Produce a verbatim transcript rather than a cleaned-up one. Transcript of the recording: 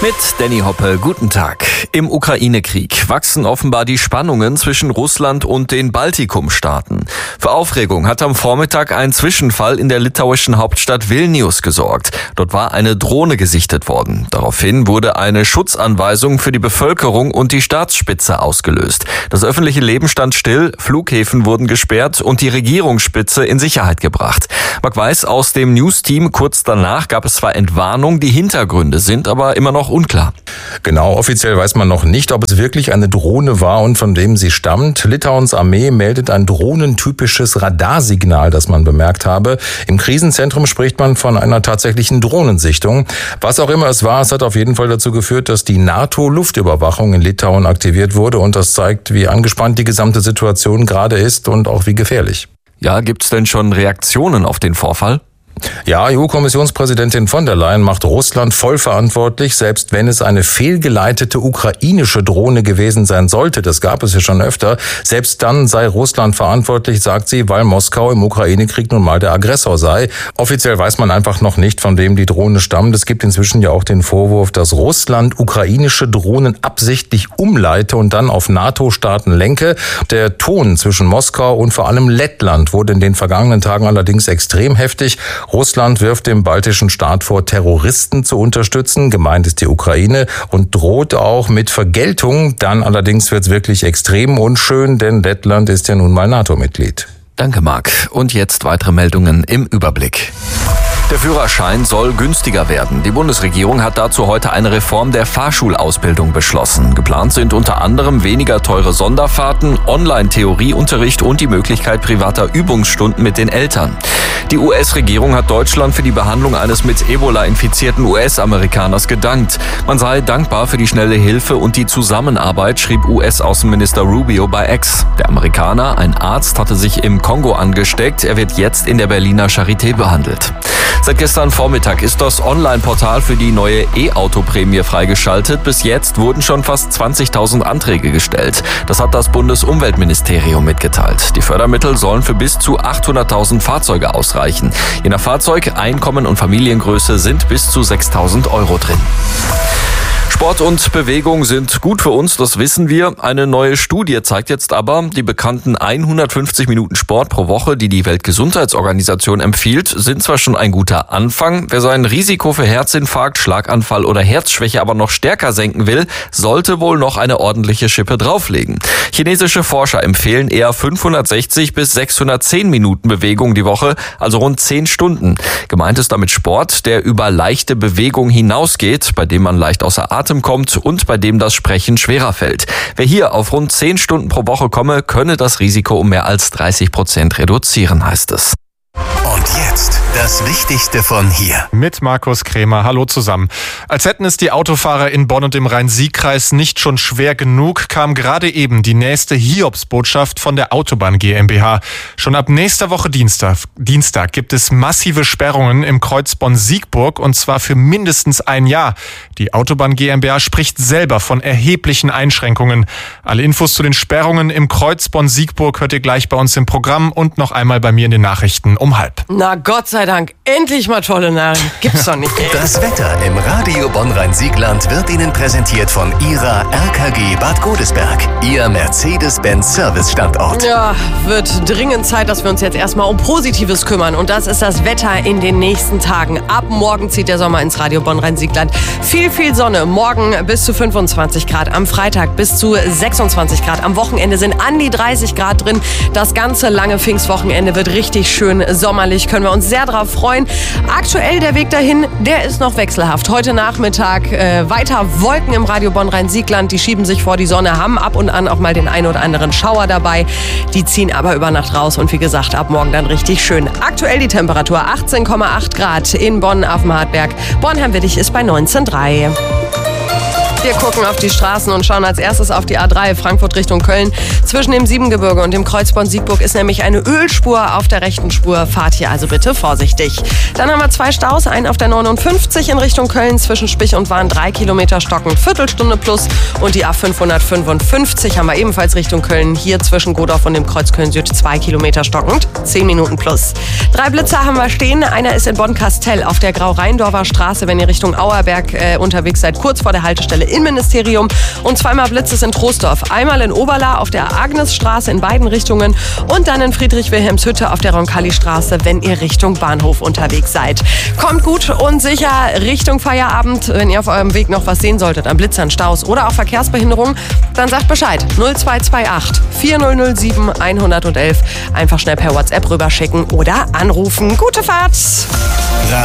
Mit Danny Hoppe, guten Tag. Im Ukraine-Krieg wachsen offenbar die Spannungen zwischen Russland und den Baltikum-Staaten. Für Aufregung hat am Vormittag ein Zwischenfall in der litauischen Hauptstadt Vilnius gesorgt. Dort war eine Drohne gesichtet worden. Daraufhin wurde eine Schutzanweisung für die Bevölkerung und die Staatsspitze ausgelöst. Das öffentliche Leben stand still, Flughäfen wurden gesperrt und die Regierungsspitze in Sicherheit gebracht. Marc Weiß aus dem News-Team, kurz danach gab es zwar Entwarnung, die Hintergründe sind aber immer noch unklar. Genau, offiziell weiß man noch nicht, ob es wirklich eine Drohne war und von wem sie stammt. Litauens Armee meldet ein drohnentypisches Radarsignal, das man bemerkt habe. Im Krisenzentrum spricht man von einer tatsächlichen Drohnensichtung. Was auch immer es war, es hat auf jeden Fall dazu geführt, dass die NATO-Luftüberwachung in Litauen aktiviert wurde und das zeigt, wie angespannt die gesamte Situation gerade ist und auch wie gefährlich. Ja, gibt's denn schon Reaktionen auf den Vorfall? Ja, E U-Kommissionspräsidentin von der Leyen macht Russland voll verantwortlich, selbst wenn es eine fehlgeleitete ukrainische Drohne gewesen sein sollte. Das gab es ja schon öfter. Selbst dann sei Russland verantwortlich, sagt sie, weil Moskau im Ukraine-Krieg nun mal der Aggressor sei. Offiziell weiß man einfach noch nicht, von wem die Drohne stammt. Es gibt inzwischen ja auch den Vorwurf, dass Russland ukrainische Drohnen absichtlich umleite und dann auf NATO-Staaten lenke. Der Ton zwischen Moskau und vor allem Lettland wurde in den vergangenen Tagen allerdings extrem heftig. Russland wirft dem baltischen Staat vor, Terroristen zu unterstützen. Gemeint ist die Ukraine und droht auch mit Vergeltung. Dann allerdings wird es wirklich extrem unschön, denn Lettland ist ja nun mal NATO-Mitglied. Danke, Marc. Und jetzt weitere Meldungen im Überblick. Der Führerschein soll günstiger werden. Die Bundesregierung hat dazu heute eine Reform der Fahrschulausbildung beschlossen. Geplant sind unter anderem weniger teure Sonderfahrten, Online-Theorieunterricht und die Möglichkeit privater Übungsstunden mit den Eltern. Die U S-Regierung hat Deutschland für die Behandlung eines mit Ebola infizierten U S-Amerikaners gedankt. Man sei dankbar für die schnelle Hilfe und die Zusammenarbeit, schrieb U S-Außenminister Rubio bei X. Der Amerikaner, ein Arzt, hatte sich im Kongo angesteckt. Er wird jetzt in der Berliner Charité behandelt. Seit gestern Vormittag ist das Online-Portal für die neue E-Auto-Prämie freigeschaltet. Bis jetzt wurden schon fast zwanzigtausend Anträge gestellt. Das hat das Bundesumweltministerium mitgeteilt. Die Fördermittel sollen für bis zu achthunderttausend Fahrzeuge ausreichen. Je nach Fahrzeug, Einkommen und Familiengröße sind bis zu sechstausend Euro drin. Sport und Bewegung sind gut für uns, das wissen wir. Eine neue Studie zeigt jetzt aber, die bekannten hundertfünfzig Minuten Sport pro Woche, die die Weltgesundheitsorganisation empfiehlt, sind zwar schon ein guter Anfang. Wer sein Risiko für Herzinfarkt, Schlaganfall oder Herzschwäche aber noch stärker senken will, sollte wohl noch eine ordentliche Schippe drauflegen. Chinesische Forscher empfehlen eher fünfhundertsechzig bis sechshundertzehn Minuten Bewegung die Woche, also rund zehn Stunden. Gemeint ist damit Sport, der über leichte Bewegung hinausgeht, bei dem man leicht außer Atem kommt und bei dem das Sprechen schwerer fällt. Wer hier auf rund zehn Stunden pro Woche komme, könne das Risiko um mehr als dreißig Prozent reduzieren, heißt es. Und jetzt das Wichtigste von hier. Mit Markus Krämer. Hallo zusammen. Als hätten es die Autofahrer in Bonn und im Rhein-Sieg-Kreis nicht schon schwer genug, kam gerade eben die nächste Hiobsbotschaft von der Autobahn GmbH. Schon ab nächster Woche Dienstag, Dienstag gibt es massive Sperrungen im Kreuz Bonn-Siegburg und zwar für mindestens ein Jahr. Die Autobahn GmbH spricht selber von erheblichen Einschränkungen. Alle Infos zu den Sperrungen im Kreuz Bonn-Siegburg hört ihr gleich bei uns im Programm und noch einmal bei mir in den Nachrichten um halb. Na Gott sei Dank, endlich mal tolle Nachrichten. Gibt's doch nicht. Das Wetter im Radio Bonn-Rhein-Siegland wird Ihnen präsentiert von Ihrer R K G Bad Godesberg, Ihr Mercedes-Benz-Service-Standort. Ja, wird dringend Zeit, dass wir uns jetzt erstmal um Positives kümmern. Und das ist das Wetter in den nächsten Tagen. Ab morgen zieht der Sommer ins Radio Bonn-Rhein-Siegland. Viel, viel Sonne. Morgen bis zu fünfundzwanzig Grad. Am Freitag bis zu sechsundzwanzig Grad. Am Wochenende sind an die dreißig Grad drin. Das ganze lange Pfingstwochenende wird richtig schön sommerlich. Können wir uns sehr darauf freuen. Aktuell der Weg dahin, der ist noch wechselhaft. Heute Nachmittag äh, weiter Wolken im Radio Bonn-Rhein-Siegland. Die schieben sich vor die Sonne, haben ab und an auch mal den ein oder anderen Schauer dabei. Die ziehen aber über Nacht raus und wie gesagt, ab morgen dann richtig schön. Aktuell die Temperatur achtzehn Komma acht Grad in Bonn auf dem Hartberg. Bornheim-Wittich ist bei neunzehn Komma drei. Wir gucken auf die Straßen und schauen als erstes auf die A drei Frankfurt Richtung Köln. Zwischen dem Siebengebirge und dem Kreuzborn Siegburg ist nämlich eine Ölspur auf der rechten Spur. Fahrt hier also bitte vorsichtig. Dann haben wir zwei Staus, einen auf der neunundfünfzig in Richtung Köln zwischen Spich und Wahn, drei Kilometer stockend, Viertelstunde plus. Und die A fünfhundertfünfundfünfzig haben wir ebenfalls Richtung Köln. Hier zwischen Godorf und dem Kreuz Köln Süd, zwei Kilometer stockend, zehn Minuten plus. Drei Blitzer haben wir stehen. Einer ist in Bonn-Kastell auf der Grau-Rheindorfer Straße, wenn ihr Richtung Auerberg äh, unterwegs seid, kurz vor der Haltestelle Innenministerium. Und zweimal Blitz ist in Troisdorf. Einmal in Oberla auf der Agnesstraße in beiden Richtungen und dann in Friedrich-Wilhelms-Hütte auf der Roncalli-Straße, wenn ihr Richtung Bahnhof unterwegs seid. Kommt gut und sicher Richtung Feierabend. Wenn ihr auf eurem Weg noch was sehen solltet an Blitzern, Staus oder auch Verkehrsbehinderungen, dann sagt Bescheid. null zwei zwei acht vier null null sieben eins eins eins. Einfach schnell per WhatsApp rüberschicken oder anrufen. Gute Fahrt!